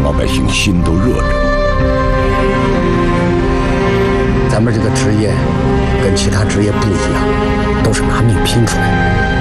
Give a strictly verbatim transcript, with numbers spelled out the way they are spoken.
老百姓心都热着。 咱们这个职业跟其他职业不一样，都是拿命拼出来的。